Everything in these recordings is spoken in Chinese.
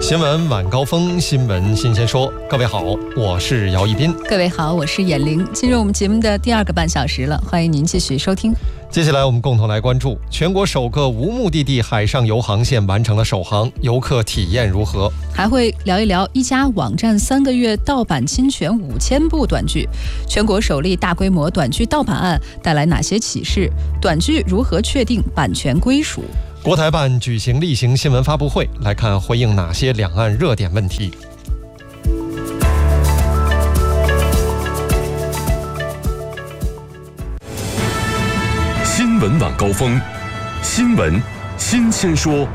新闻晚高峰，新闻新鲜说。各位好，我是姚一斌。 各位好，我是闫玲。进入我们节目的第2个半小时了，欢迎您继续收听。 接下来我们共同来关注全国首个无目的地海上游航线完成了首航，游客体验如何？ 还会聊一聊一家网站3个月盗版侵权5000部短剧，全国首例大规模短剧盗版案带来哪些启示？短剧如何确定版权归属？ 国台办举行例行新闻发布会，来看回应哪些两岸热点问题。 新闻晚高峰，新闻新鲜说。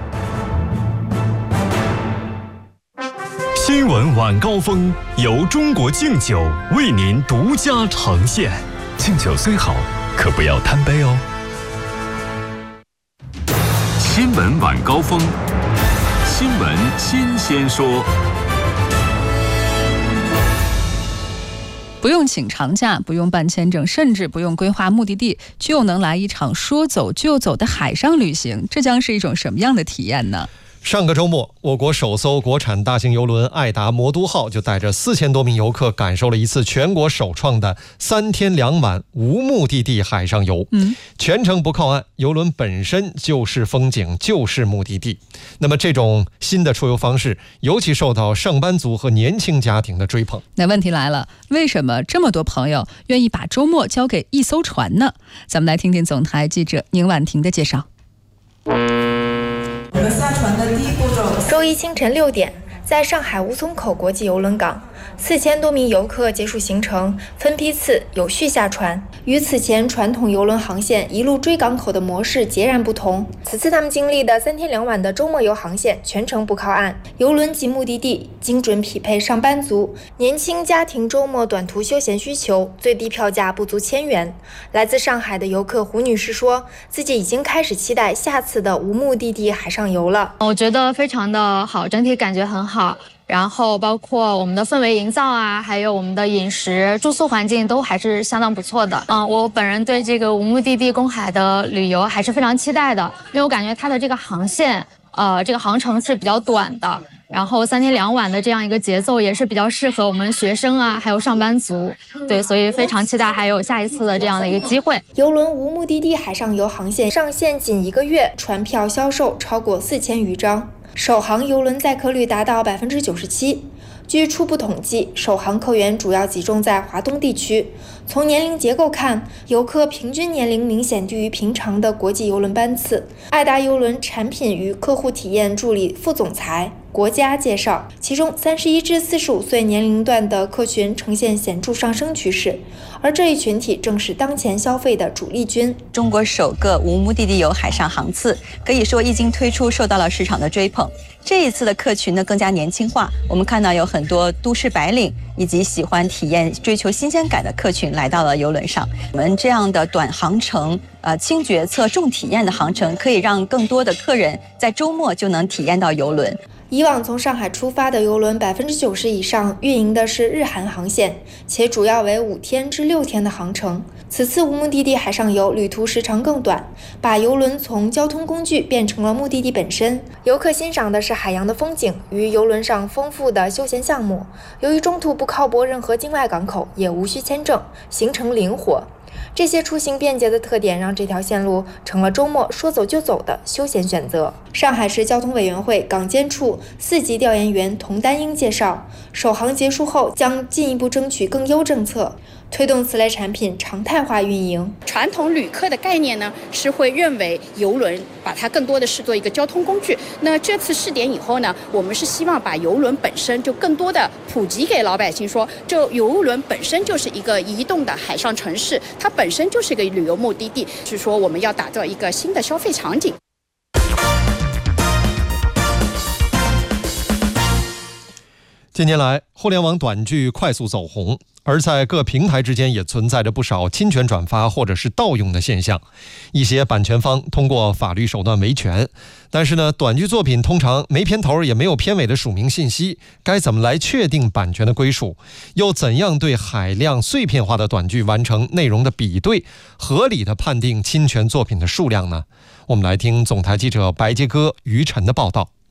新闻晚高峰由中国敬酒为您独家呈现。敬酒虽好，可不要贪杯哦。新闻晚高峰，新闻新鲜说。 不用请长假，不用办签证，甚至不用规划目的地，就能来一场说走就走的海上旅行，这将是一种什么样的体验呢？ 上个周末，我国首艘国产大型邮轮爱达魔都号就带着4000多名游客感受了一次全国首创的3天2晚无目的地海上游。全程不靠岸，邮轮本身就是风景，就是目的地。那么这种新的出游方式尤其受到上班族和年轻家庭的追捧。 那问题来了，为什么这么多朋友愿意把周末交给一艘船呢？咱们来听听总台记者宁婉婷的介绍。 我们下船的第一步骤。 周一清晨6点，在上海吴淞口国际邮轮港，4000多名游客结束行程，分批次有序下船。与此前传统邮轮航线一路追港口的模式截然不同。此次他们经历的3天2晚的周末游航线全程不靠岸，邮轮及目的地精准匹配上班族、年轻家庭周末短途休闲需求，最低票价不足1000元。来自上海的游客胡女士说，自己已经开始期待下次的无目的地海上游了。 我觉得非常的好，整体感觉很好。然后包括我们的氛围营造啊，还有我们的饮食住宿环境都还是相当不错的。我本人对这个无目的地公海的旅游还是非常期待的，因为我感觉它的这个航线这个航程是比较短的，然后3天2晚的这样一个节奏也是比较适合我们学生啊还有上班族。对，所以非常期待还有下一次的这样的一个机会。 邮轮无目的地海上游航线上线仅1个月，船票销售超过4000余张，首航邮轮载客率达到97%。据初步统计，首航客源主要集中在华东地区。从年龄结构看，游客平均年龄明显低于平常的国际邮轮班次。爱达邮轮产品与客户体验助理副总裁国家介绍，其中31至45岁年龄段的客群呈现显著上升趋势，而这一群体正是当前消费的主力军。 中国首个无目的地游海上航次，可以说一经推出受到了市场的追捧。这一次的客群呢更加年轻化，我们看到有很多都市白领以及喜欢体验、追求新鲜感的客群来到了邮轮上。我们这样的短航程、轻决策、重体验的航程，可以让更多的客人在周末就能体验到邮轮。 以往从上海出发的邮轮90%以上运营的是日韩航线，且主要为5天至6天的航程。此次无目的地海上游旅途时长更短，把邮轮从交通工具变成了目的地本身。游客欣赏的是海洋的风景与邮轮上丰富的休闲项目。由于中途不靠泊任何境外港口，也无需签证，行程灵活。这些出行便捷的特点让这条线路成了周末说走就走的休闲选择。上海市交通委员会港监处4级调研员童丹英介绍，首航结束后将进一步争取更优政策，推动此类产品常态化运营。 传统旅客的概念呢，是会认为邮轮把它更多的视作一个交通工具。那这次试点以后呢，我们是希望把邮轮本身就更多的普及给老百姓，说这邮轮本身就是一个移动的海上城市，它本身就是一个旅游目的地，是说我们要打造一个新的消费场景。 近年来，互联网短剧快速走红，而在各平台之间也存在着不少侵权转发或者是盗用的现象。一些版权方通过法律手段维权，但是呢，短剧作品通常没片头也没有片尾的署名信息，该怎么来确定版权的归属？又怎样对海量碎片化的短剧完成内容的比对，合理的判定侵权作品的数量呢？我们来听总台记者白杰哥、于晨的报道。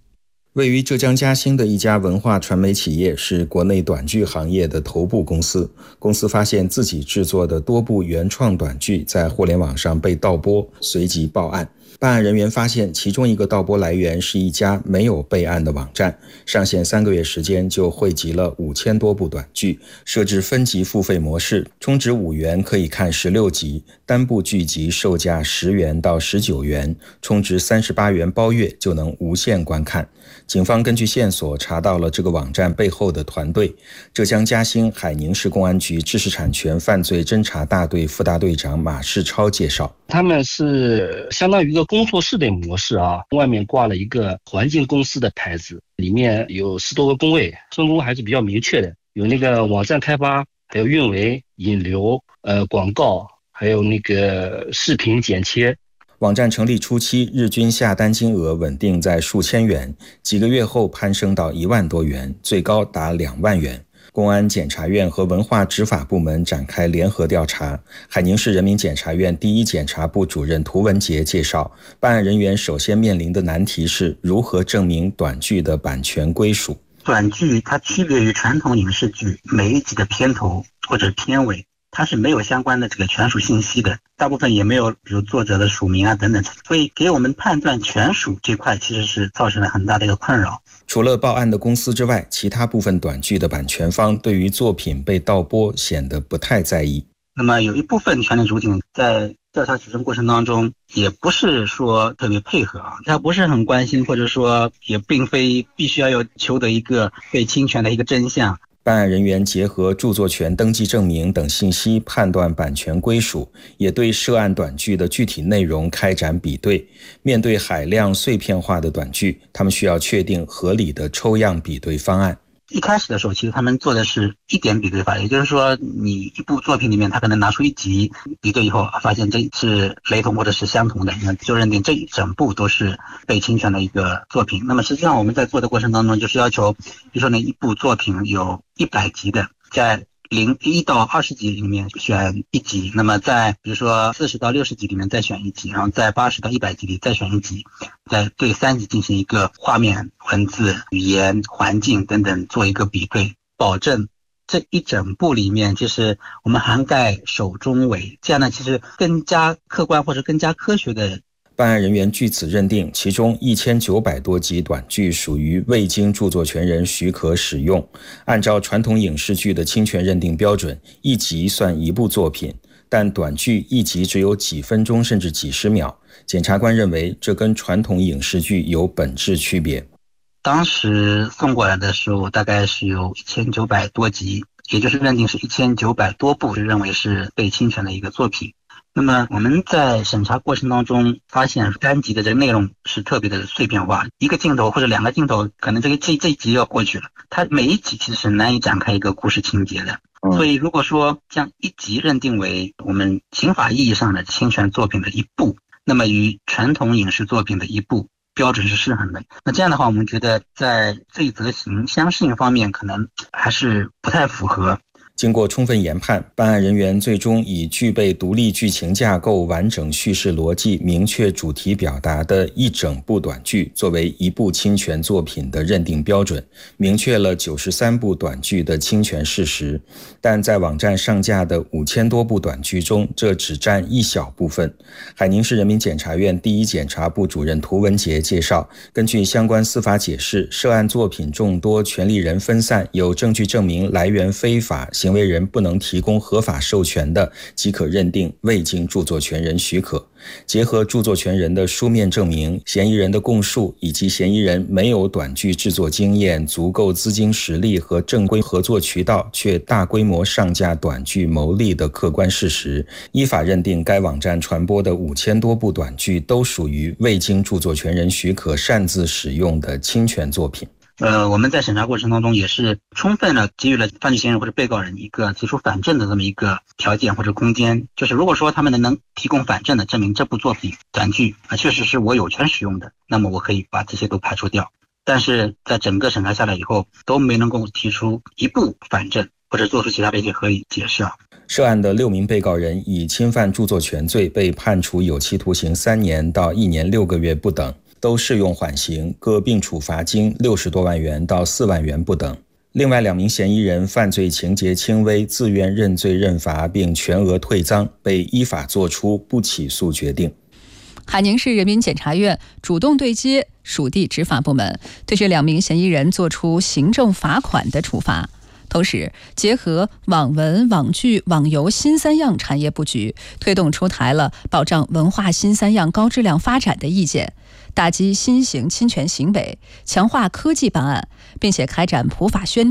位于浙江嘉兴的一家文化传媒企业是国内短剧行业的头部公司。公司发现自己制作的多部原创短剧在互联网上被盗播，随即报案。办案人员发现其中一个盗播来源是一家没有备案的网站，上线3个月时间就汇集了5000多部短剧，设置分级付费模式，充值5元可以看16集，单部剧集售价10元到19元，充值38元包月就能无限观看。警方根据线索查到了这个网站背后的团队，浙江嘉兴海宁市公安局知识产权犯罪侦查大队副大队长马世超介绍， 他们是相当于一个工作室的模式啊，外面挂了一个环境公司的牌子，里面有10多个工位，分工还是比较明确的，有那个网站开发，还有运维、引流、广告，还有那个视频剪切。 网站成立初期，日均下单金额稳定在数千元，几个月后攀升到1万多元，最高达2万元。公安检察院和文化执法部门展开联合调查。海宁市人民检察院第一检察部主任涂文杰介绍，办案人员首先面临的难题是如何证明短剧的版权归属。 短剧它区别于传统影视剧，每一集的片头或者片尾它是没有相关的这个权属信息的，大部分也没有比如作者的署名啊等等，所以给我们判断权属这块其实是造成了很大的一个困扰。 除了报案的公司之外，其他部分短剧的版权方对于作品被盗播显得不太在意。 那么有一部分权利主体在调查取证过程当中也不是说特别配合啊，他不是很关心，或者说也并非必须要求得一个被侵权的一个真相。 办案人员结合著作权登记证明等信息判断版权归属，也对涉案短剧的具体内容开展比对。面对海量碎片化的短剧，他们需要确定合理的抽样比对方案。 一开始的时候，其实他们做的是1点比对法，也就是说你一部作品里面他可能拿出1集比对以后，发现这是雷同或者是相同的，那就认定这一整部都是被侵权的一个作品。那么实际上我们在做的过程当中，就是要求比如说那一部作品有100集的，在1到20集里面选1集，那么在比如说40到60集里面再选1集，然后在80到100集里再选1集，再对3集进行一个画面、文字、语言、环境等等做一个比对，保证这一整部里面就是我们涵盖首中尾，这样呢其实更加客观或者更加科学的。 办案人员据此认定，其中1900多集短剧属于未经著作权人许可使用。按照传统影视剧的侵权认定标准，1集算1部作品，但短剧1集只有几分钟甚至几十秒。检察官认为，这跟传统影视剧有本质区别。 当时送过来的时候，大概是有1900多集，也就是认定是1900多部，是认为是被侵权的一个作品。那么我们在审查过程当中发现，单集的这个内容是特别的碎片化，一个镜头或者2个镜头，可能这一集要过去了，它每一集其实是难以展开一个故事情节的。所以如果说将1集认定为我们刑法意义上的侵权作品的1部，那么与传统影视作品的1部标准是失衡的。那这样的话，我们觉得在这一则刑相适应方面可能还是不太符合。 经过充分研判，办案人员最终以具备独立剧情架构、完整叙事逻辑、明确主题表达的一整部短剧作为1部侵权作品的认定标准，明确了93部短剧的侵权事实。但在网站上架的5000多部短剧中，这只占一小部分。海宁市人民检察院第一检察部主任涂文杰介绍，根据相关司法解释，涉案作品众多，权利人分散，有证据证明来源非法，行为人不能提供合法授权的，即可认定未经著作权人许可。结合著作权人的书面证明、嫌疑人的供述以及嫌疑人没有短剧制作经验、足够资金实力和正规合作渠道，却大规模上架短剧牟利的客观事实，依法认定该网站传播的5000多部短剧都属于未经著作权人许可擅自使用的侵权作品。 我们在审查过程当中也是充分的给予了犯罪嫌疑人或者被告人一个提出反证的这么一个条件或者空间，就是如果说他们能提供反证的证明这部作品短剧确实是我有权使用的，那么我可以把这些都排除掉。但是在整个审查下来以后，都没能够提出一部反证或者做出其他的一些合理解释。 涉案的6名被告人以侵犯著作权罪被判处有期徒刑3年到1年6个月不等。 都适用缓刑，各并处罚金60多万元到4万元不等。另外2名嫌疑人犯罪情节轻微，自愿认罪认罚并全额退赃，被依法作出不起诉决定。 海宁市人民检察院主动对接属地执法部门，对这2名嫌疑人作出行政罚款的处罚。同时，结合网文、网剧、网游新3样产业布局，推动出台了保障文化新3样高质量发展的意见，打击新型侵权行为，强化科技办案，并且开展普法宣传。